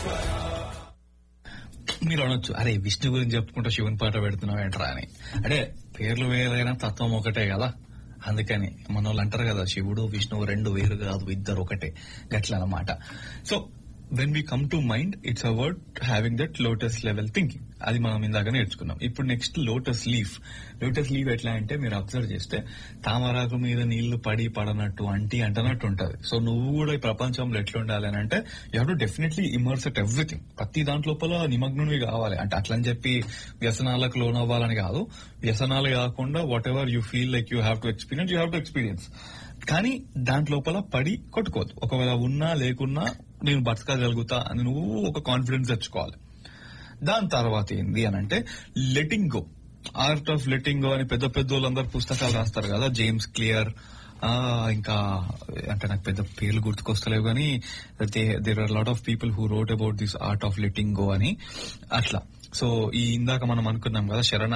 మీరు అనొచ్చు, అరే విష్ణు గురించి చెప్పుకుంటూ శివుని పాట పెడుతున్నావు ఏంట్రా అని. అంటే పేర్లు వేరైనా తత్వం ఒకటే కదా, అందుకని మన వాళ్ళు అంటారు కదా, శివుడు విష్ణువు రెండు వేరు కాదు, ఇద్దరు ఒకటే, గట్ల అన్నమాట. So when we come to mind, it's about having that lotus level thinking. అది మనం ఇందాక నేర్చుకున్నాం. ఇప్పుడు next lotus leaf. Lotus leaf ఎట్లా అంటే, మీరు అబ్జర్వ్ చేస్తే తామరాకు మీద నీళ్లు పడి పడనట్టు అంటనట్టు ఉంటది. సో నువ్వు కూడా ఈ ప్రపంచంలో ఎట్లా ఉండాలి అని అంటే, you have to definitely immerse at everything. ప్రతి దాంట్లోపల నిమగ్నుడివి కావాలి. అంటే అట్లని చెప్పి వ్యసనాలకు లోన్ అవ్వాలని కాదు, వ్యసనాలు కాకుండా what ever you feel like you have to experience, you have to experience. కానీ దాంట్లోపల పడి కొట్టుకోవద్దు. ఒకవేళ ఉన్నా లేకున్నా నేను బతకగలుగుతా అని నువ్వు ఒక కాన్ఫిడెన్స్ తెచ్చుకోవాలి. దాని తర్వాత ఏంది అని అంటే, letting go, art of letting go అని పెద్ద పెద్ద వాళ్ళందరూ పుస్తకాలు రాస్తారు కదా, జేమ్స్ క్లియర్, ఇంకా అంటే నాకు పెద్ద పేర్లు గుర్తుకొస్తలేవు కానీ there are lot of people who wrote about this art of letting go అని అట్లా. సో ఈ ఇందాక మనం అనుకున్నాం కదా, శరణ